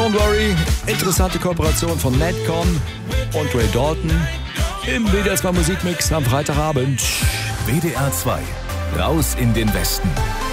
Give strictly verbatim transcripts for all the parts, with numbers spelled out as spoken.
Don't Worry, interessante Kooperation von Madcon und Ray Dalton im W D R zwei Musikmix am Freitagabend. W D R zwei, raus in den Westen.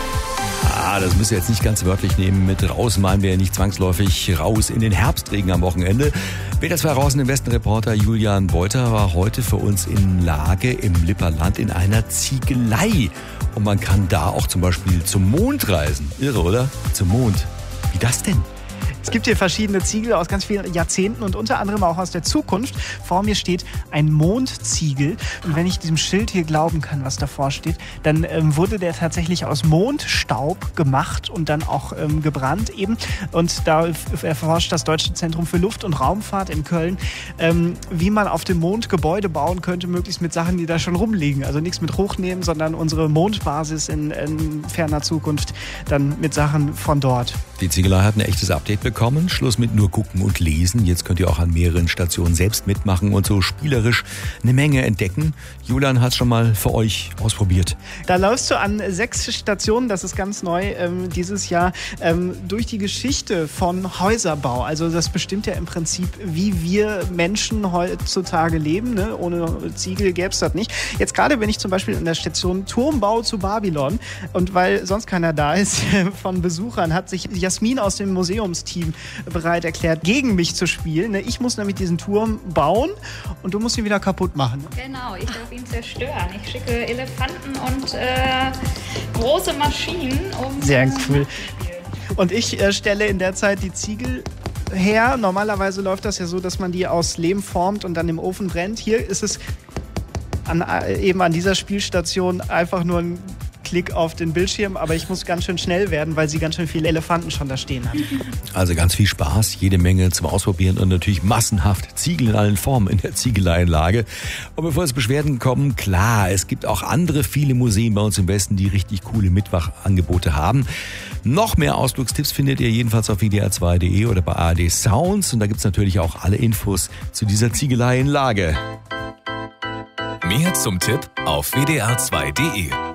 Ah, das müsst ihr jetzt nicht ganz wörtlich nehmen. Mit raus meinen wir ja nicht zwangsläufig raus in den Herbstregen am Wochenende. W D R zwei raus in den Westen Reporter Julian Beuter war heute für uns in Lage im Lipperland in einer Ziegelei. Und man kann da auch zum Beispiel zum Mond reisen. Irre, oder? Zum Mond. Wie das denn? Es gibt hier verschiedene Ziegel aus ganz vielen Jahrzehnten und unter anderem auch aus der Zukunft. Vor mir steht ein Mondziegel. Und wenn ich diesem Schild hier glauben kann, was davor steht, dann ähm, wurde der tatsächlich aus Mondstaub gemacht und dann auch ähm, gebrannt eben. Und da erforscht das Deutsche Zentrum für Luft- und Raumfahrt in Köln, ähm, wie man auf dem Mond Gebäude bauen könnte, möglichst mit Sachen, die da schon rumliegen. Also nichts mit hochnehmen, sondern unsere Mondbasis in, in ferner Zukunft dann mit Sachen von dort. Die Ziegelei hat ein echtes Update bekommen. Schluss mit nur gucken und lesen. Jetzt könnt ihr auch an mehreren Stationen selbst mitmachen und so spielerisch eine Menge entdecken. Julian hat es schon mal für euch ausprobiert. Da läufst du an sechs Stationen, das ist ganz neu ähm, dieses Jahr, ähm, durch die Geschichte von Häuserbau. Also das bestimmt ja im Prinzip, wie wir Menschen heutzutage leben. Ne? Ohne Ziegel gäbe es das nicht. Jetzt gerade bin ich zum Beispiel in der Station Turmbau zu Babylon. Und weil sonst keiner da ist von Besuchern, hat sich Jasmin aus dem Museumsteam bereit erklärt, gegen mich zu spielen. Ich muss nämlich diesen Turm bauen und du musst ihn wieder kaputt machen. Genau, ich darf ihn zerstören. Ich schicke Elefanten und äh, große Maschinen, um Sehr äh, cool. Und ich äh, stelle in der Zeit die Ziegel her. Normalerweise läuft das ja so, dass man die aus Lehm formt und dann im Ofen brennt. Hier ist es an, äh, eben an dieser Spielstation einfach nur ein Klick auf den Bildschirm, aber ich muss ganz schön schnell werden, weil sie ganz schön viele Elefanten schon da stehen hat. Also ganz viel Spaß, jede Menge zum Ausprobieren und natürlich massenhaft Ziegel in allen Formen in der Ziegeleianlage. Und bevor es Beschwerden kommen, klar, es gibt auch andere viele Museen bei uns im Westen, die richtig coole Mitmachangebote haben. Noch mehr Ausflugstipps findet ihr jedenfalls auf W D R zwei Punkt de oder bei A R D Sounds und da gibt's natürlich auch alle Infos zu dieser Ziegeleianlage. Mehr zum Tipp auf W D R zwei Punkt de.